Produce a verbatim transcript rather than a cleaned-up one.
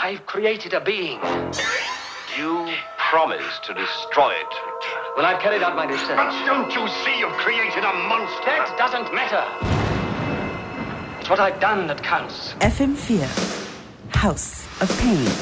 I've created a being. You promised to destroy it. Well, I've carried out my research. But don't you see you've created a monster? That doesn't matter. It's what I've done that counts. F M vier, House of Pain.